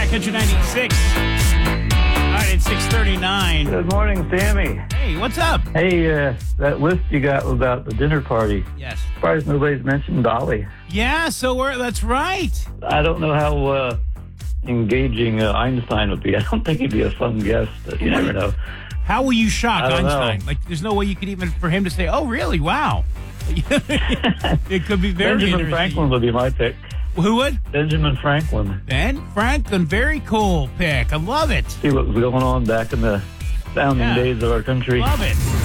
Country 96. All right, it's 6:39. Good morning, Sammy. Hey, what's up? Hey, that list you got about the dinner party. Yes. Surprised nobody's mentioned Dolly. Yeah, that's right. I don't know how engaging Einstein would be. I don't think he'd be a fun guest, but you never know. How will you shock I don't Einstein? know. Like, there's no way you could even, for him to say, oh, really? Wow. It could be very Benjamin interesting. Franklin would be my pick. Who would? Benjamin Franklin. Ben Franklin. Very cool pick. I love it. See what was going on back in the founding Yeah. days of our country. Love it.